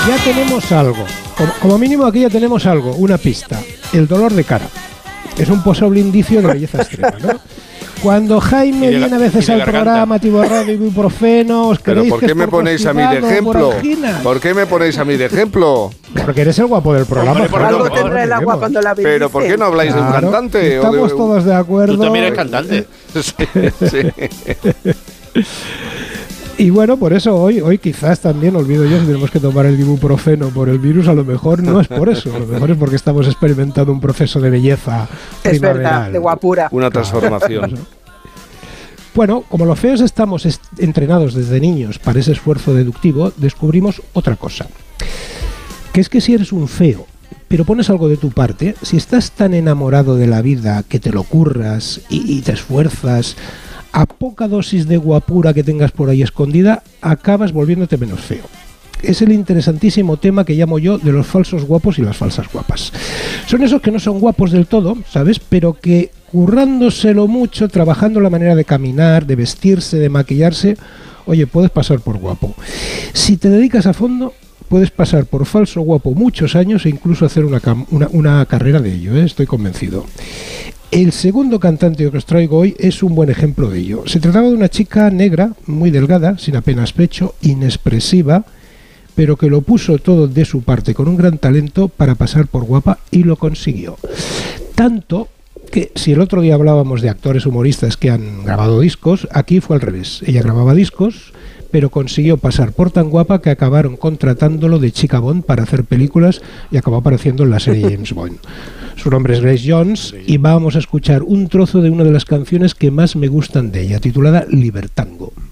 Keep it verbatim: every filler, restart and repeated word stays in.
ya tenemos algo. Como, como mínimo aquí ya tenemos algo, una pista. El dolor de cara. Es un posible indicio de belleza extrema, ¿no? Cuando Jaime de, viene a veces al programa atiborrado de ibuprofeno, ¿os ¿Pero creéis por que qué es me por ponéis a mí de constipado o por ejemplo? angina? ¿Por qué me ponéis a mí de ejemplo? Porque eres el guapo del programa. Hombre, por Jaime, algo ¿no? tendrá el agua cuando la Pero ¿por qué no habláis Claro, de un cantante? Estamos o de, todos de acuerdo. Tú también eres cantante. Sí, sí. Y bueno, por eso hoy, hoy quizás también, olvido yo, si tenemos que tomar el ibuprofeno por el virus, a lo mejor no es por eso, a lo mejor es porque estamos experimentando un proceso de belleza Es primaveral. verdad, de guapura. Una transformación. Bueno, como los feos estamos est- entrenados desde niños para ese esfuerzo deductivo, descubrimos otra cosa. Que es que si eres un feo, pero pones algo de tu parte, si estás tan enamorado de la vida que te lo curras y, y te esfuerzas, a poca dosis de guapura que tengas por ahí escondida, acabas volviéndote menos feo. Es el interesantísimo tema que llamo yo de los falsos guapos y las falsas guapas. Son esos que no son guapos del todo, ¿sabes? Pero que currándoselo mucho, trabajando la manera de caminar, de vestirse, de maquillarse, oye, puedes pasar por guapo. Si te dedicas a fondo, puedes pasar por falso guapo muchos años e incluso hacer una, cam- una, una carrera de ello, ¿eh? Estoy convencido. El segundo cantante que os traigo hoy es un buen ejemplo de ello. Se trataba de una chica negra, muy delgada, sin apenas pecho, inexpresiva, pero que lo puso todo de su parte con un gran talento para pasar por guapa y lo consiguió. Tanto que si el otro día hablábamos de actores humoristas que han grabado discos, aquí fue al revés. Ella grababa discos, pero consiguió pasar por tan guapa que acabaron contratándolo de chica Bond para hacer películas y acabó apareciendo en la serie James Bond. Su nombre es Grace Jones y vamos a escuchar un trozo de una de las canciones que más me gustan de ella, titulada Libertango.